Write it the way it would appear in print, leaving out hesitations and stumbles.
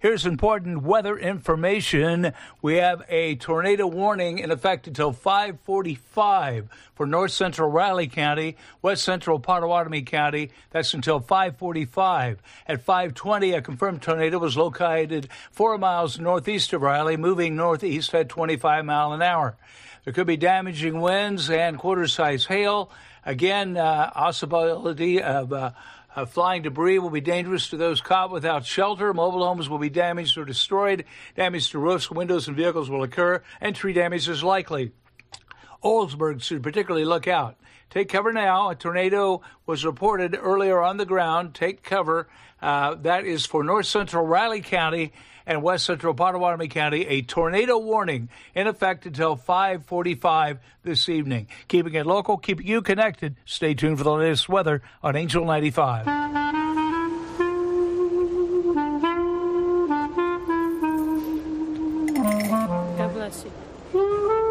Here's important weather information. We have a tornado warning in effect until 5:45 for north central Riley County, west central Pottawatomie County. That's until 5:45. At 5:20, a confirmed tornado was located 4 miles northeast of Riley, moving northeast at 25 miles an hour. There could be damaging winds and quarter-size hail. Again, possibility of flying debris will be dangerous to those caught without shelter. Mobile homes will be damaged or destroyed. Damage to roofs, windows, and vehicles will occur, and tree damage is likely. Oldsburg should particularly look out. Take cover now. A tornado was reported earlier on the ground. Take cover. That is for north central Riley County and west central Pottawatomie County. A tornado warning in effect until 5:45 this evening. Keeping it local, keeping you connected. Stay tuned for the latest weather on Angel 95. God bless you.